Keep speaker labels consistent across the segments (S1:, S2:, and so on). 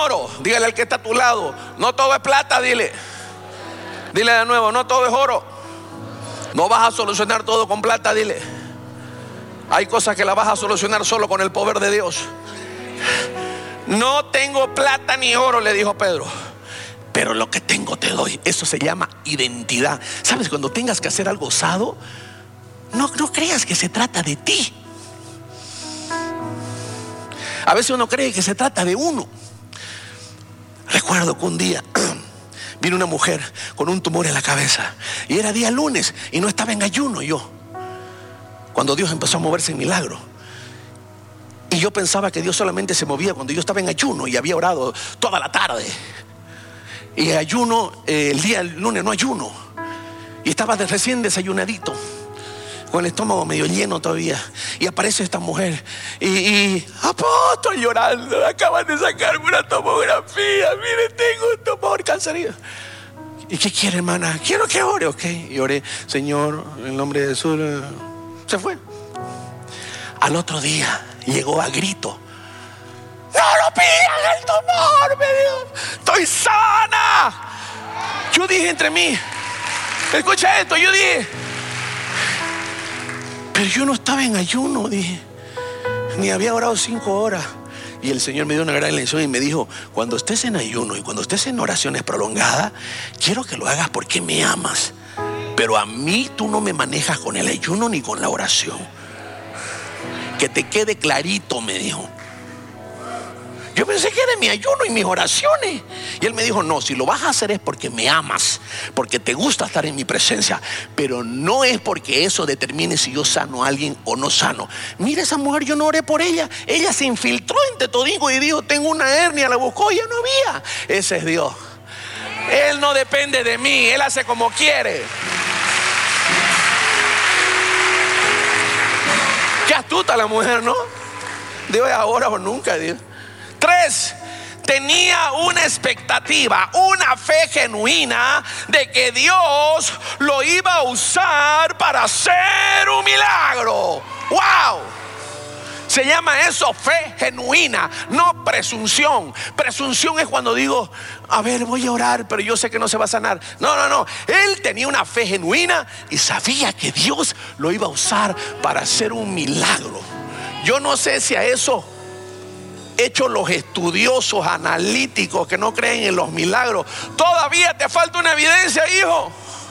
S1: oro. Dígale al que está a tu lado, no todo es plata, dile. Dile de nuevo, no todo es oro. No vas a solucionar todo con plata, dile. Hay cosas que las vas a solucionar solo con el poder de Dios. No tengo plata ni oro, le dijo Pedro, pero lo que tengo te doy. Eso se llama identidad. ¿Sabes? Cuando tengas que hacer algo osado, no creas que se trata de ti. A veces uno cree que se trata de uno. Recuerdo que un día vino una mujer con un tumor en la cabeza y era día lunes y no estaba en ayuno yo, cuando Dios empezó a moverse en milagro. Y yo pensaba que Dios solamente se movía cuando yo estaba en ayuno y había orado toda la tarde. Y ayuno, el día lunes no ayuno. Y estaba recién desayunadito, con el estómago medio lleno todavía. Y aparece esta mujer y apóstol, llorando, acaban de sacarme una tomografía, mire, tengo un tumor cancerígeno. ¿Y qué quiere, hermana? Quiero que ore, ok. Y oré, Señor, en el nombre de Jesús. Se fue. Al otro día llegó a grito: no lo pidan el tumor, me dijo, estoy sana. Yo dije entre mí, escucha esto, yo dije, pero yo no estaba en ayuno, dije, ni había orado 5 horas. Y el Señor me dio una gran lección y me dijo: cuando estés en ayuno y cuando estés en oraciones prolongadas, quiero que lo hagas porque me amas, pero a mí tú no me manejas con el ayuno ni con la oración. Que te quede clarito, me dijo. Yo pensé que era mi ayuno y mis oraciones. Y él me dijo: no, si lo vas a hacer es porque me amas, porque te gusta estar en mi presencia, pero no es porque eso determine si yo sano a alguien o no sano. Mira, esa mujer, yo no oré por ella. Ella se infiltró entre todigo y dijo: tengo una hernia, la buscó y ya no había. Ese es Dios. Él no depende de mí, Él hace como quiere. Qué astuta la mujer, ¿no? De hoy ahora o nunca, Dios. 3, tenía una expectativa, una fe genuina de que Dios lo iba a usar para hacer un milagro. ¡Wow! Se llama eso fe genuina, no presunción. Presunción es cuando digo: a ver, voy a orar, pero yo sé que no se va a sanar. No. Él tenía una fe genuina y sabía que Dios lo iba a usar para hacer un milagro. Yo no sé si a eso hechos los estudiosos, analíticos que no creen en los milagros, todavía te falta una evidencia, hijo.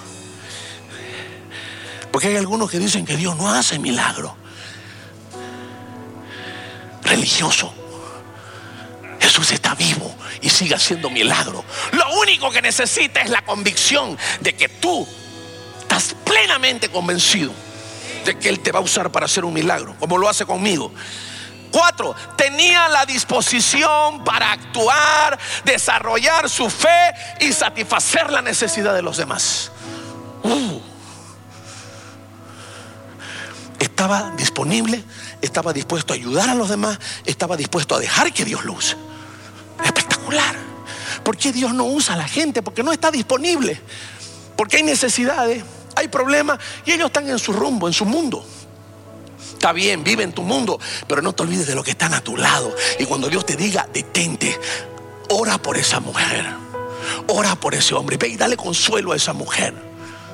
S1: Porque hay algunos que dicen que Dios no hace milagros. Religioso. Jesús está vivo y sigue haciendo milagros. Lo único que necesita es la convicción de que tú estás plenamente convencido de que Él te va a usar para hacer un milagro, como lo hace conmigo. 4, tenía la disposición para actuar, desarrollar su fe y satisfacer la necesidad de los demás. Estaba disponible, estaba dispuesto a ayudar a los demás, estaba dispuesto a dejar que Dios lo use. Espectacular. ¿Por qué Dios no usa a la gente? Porque no está disponible, porque hay necesidades, hay problemas y ellos están en su rumbo, en su mundo. Está bien, vive en tu mundo, pero no te olvides de lo que están a tu lado. Y cuando Dios te diga: detente, ora por esa mujer, ora por ese hombre, ve y dale consuelo a esa mujer.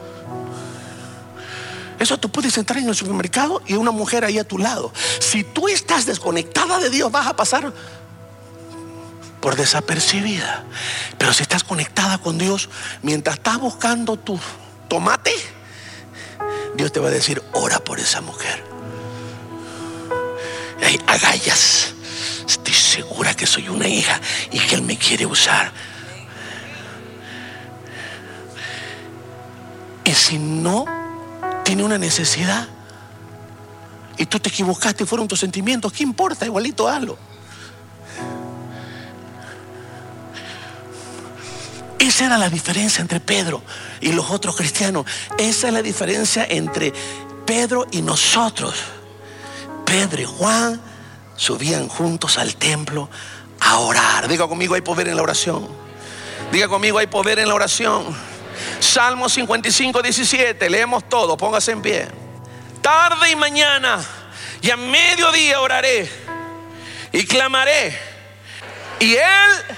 S1: Eso, tú puedes entrar en el supermercado y una mujer ahí a tu lado. Si tú estás desconectada de Dios, vas a pasar por desapercibida. Pero si estás conectada con Dios, mientras estás buscando tu tomate, Dios te va a decir: ora por esa mujer. Hey, agallas, estoy segura que soy una hija y que Él me quiere usar. Y si no tiene una necesidad y tú te equivocaste y fueron tus sentimientos, ¿qué importa? Igualito hazlo. Esa era la diferencia entre Pedro y los otros cristianos. Esa es la diferencia entre Pedro y nosotros. Pedro y Juan subían juntos al templo a orar. Diga conmigo: hay poder en la oración. Diga conmigo: hay poder en la oración. Salmo 55:17. Leemos todo, póngase en pie. Tarde y mañana y a mediodía oraré y clamaré, y Él